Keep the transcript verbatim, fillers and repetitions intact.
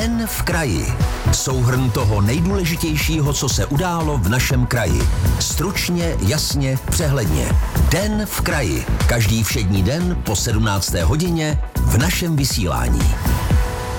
Den v kraji. Souhrn toho nejdůležitějšího, co se událo v našem kraji. Stručně, jasně, přehledně. Den v kraji. Každý všední den po sedmnácté hodině v našem vysílání.